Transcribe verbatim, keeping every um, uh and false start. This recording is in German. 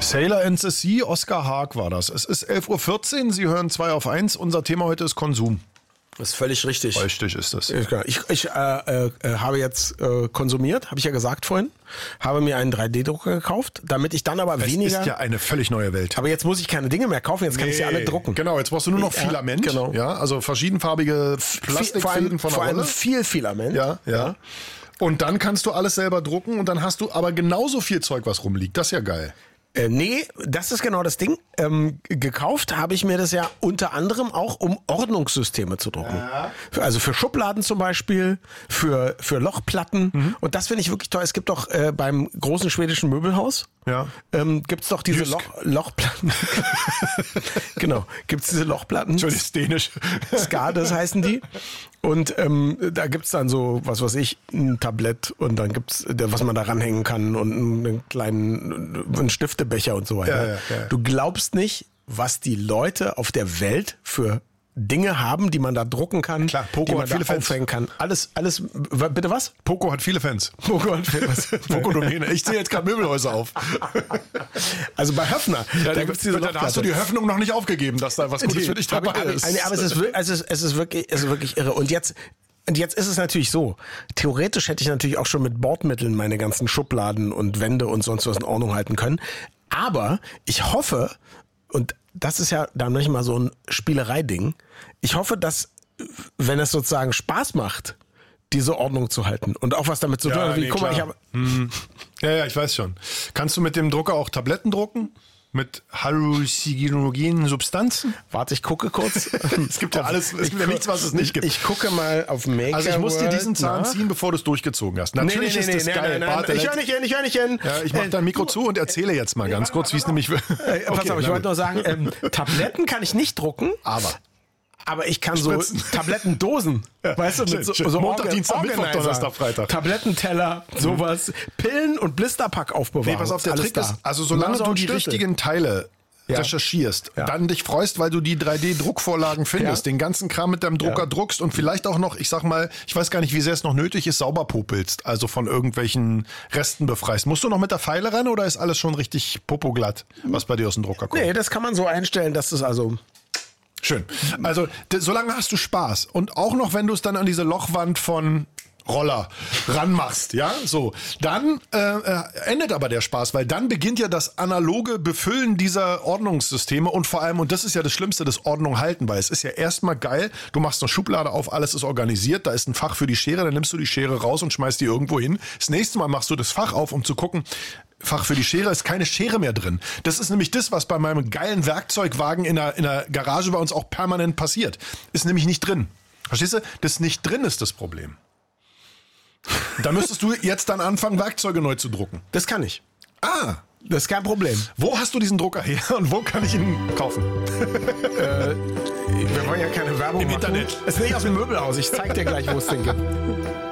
Sailor and the Sea, Oskar Haag war das. Es ist elf Uhr vierzehn, Sie hören zwei auf eins. Unser Thema heute ist Konsum. Das ist völlig richtig. Richtig ist das. Ich, ich äh, äh, habe jetzt äh, konsumiert, habe ich ja gesagt vorhin, habe mir einen drei D-Drucker gekauft, damit ich dann aber es weniger... Es ist ja eine völlig neue Welt. Aber jetzt muss ich keine Dinge mehr kaufen, jetzt kann nee, ich sie alle drucken. Genau, jetzt brauchst du nur noch Filament. Ja, genau. Ja, also verschiedenfarbige Plastikfäden von der Vor allem Rolle. viel Filament. Ja, ja, ja. Und dann kannst du alles selber drucken und dann hast du aber genauso viel Zeug, was rumliegt. Das ist ja geil. Äh, nee, das ist genau das Ding. Ähm, gekauft habe ich mir das ja unter anderem auch, um Ordnungssysteme zu drucken. Ja. Also für Schubladen zum Beispiel, für, für Lochplatten. Mhm. Und das finde ich wirklich toll. Es gibt doch äh, beim großen schwedischen Möbelhaus, ja. ähm, gibt es doch diese Loch, Lochplatten. Genau, gibt es diese Lochplatten. Entschuldigung, ist dänisch. Skades heißen die. Und ähm, da gibt's dann so, was weiß ich, ein Tablett und dann gibt's, was man da ranhängen kann und einen kleinen einen Stiftebecher und so weiter. Ja, ja, ja. Du glaubst nicht, was die Leute auf der Welt für Dinge haben, die man da drucken kann, Klar, Poco die man hat da viele Fans. aufhängen kann. Alles, alles, bitte was? Poco hat viele Fans. Poco hat viele Fans. Poco-Domäne. Ich zähle jetzt gerade Möbelhäuser auf. Also bei Höffner, ja, da gibt's diese da hast du die Hoffnung noch nicht aufgegeben, dass da was Gutes für dich dabei aber, ist. Aber, aber es, ist, es, ist, es, ist wirklich, es ist wirklich irre. Und jetzt... Und jetzt ist es natürlich so, theoretisch hätte ich natürlich auch schon mit Bordmitteln meine ganzen Schubladen und Wände und sonst was in Ordnung halten können. Aber ich hoffe, und das ist ja dann nicht mal so ein Spielereiding, ich hoffe, dass, wenn es sozusagen Spaß macht, diese Ordnung zu halten und auch was damit zu tun hat. Ja, nee, guck mal, ich habe hm. Ja, ja, ich weiß schon. Kannst du mit dem Drucker auch Tabletten drucken? Mit halluzinogenen Substanzen? Warte, ich gucke kurz. Es gibt ja alles, es gibt ja nichts, was es nicht gibt. Ich gucke mal auf Maker. Also ich muss dir diesen Zahn na? ziehen, bevor du es durchgezogen hast. Natürlich nee, nee, nee, ist das nee, geil. Nein, nein, Warte, nein. Ich höre nicht hin, ich höre nicht hin. Ja, ich mache dein Mikro zu und erzähle jetzt mal ganz kurz, wie es nämlich... Okay, pass auf, ich wollte nur sagen, ähm, Tabletten kann ich nicht drucken. Aber... Aber ich kann Spritzen. so Tablettendosen, ja, weißt du, mit so, so Montag, Dienstag, Mittwoch, Donnerstag, Freitag. Tablettenteller, sowas, Pillen und Blisterpack aufbewahren. Nee, pass auf, der alles Trick da. ist, also solange Genauso du auch die Stifte. richtigen Teile Ja. recherchierst, Ja. dann dich freust, weil du die drei D-Druckvorlagen findest, Ja. den ganzen Kram mit deinem Drucker Ja. druckst und vielleicht auch noch, ich sag mal, ich weiß gar nicht, wie sehr es noch nötig ist, sauber popelst, also von irgendwelchen Resten befreist. Musst du noch mit der Feile rennen oder ist alles schon richtig popoglatt, was bei dir aus dem Drucker kommt? Nee, das kann man so einstellen, dass es also... Schön. Also, d- solange hast du Spaß. Und auch noch, wenn du es dann an diese Lochwand von Roller ranmachst, ja, so. Dann äh, äh, endet aber der Spaß, weil dann beginnt ja das analoge Befüllen dieser Ordnungssysteme und vor allem, und das ist ja das Schlimmste, das Ordnung halten, weil es ist ja erstmal geil, du machst eine Schublade auf, alles ist organisiert, da ist ein Fach für die Schere, dann nimmst du die Schere raus und schmeißt die irgendwo hin. Das nächste Mal machst du das Fach auf, um zu gucken, Fach für die Schere ist keine Schere mehr drin. Das ist nämlich das, was bei meinem geilen Werkzeugwagen in der, in der Garage bei uns auch permanent passiert. Ist nämlich nicht drin. Verstehst du? Das nicht drin ist das Problem. Da müsstest du jetzt dann anfangen, Werkzeuge neu zu drucken. Das kann ich. Ah, Das ist kein Problem. wo hast du diesen Drucker her und wo kann ich ihn kaufen? äh, wir wollen ja keine Werbung Im machen. Internet. Es ist nicht aus dem Möbelhaus. Ich zeig dir gleich, wo es den gibt.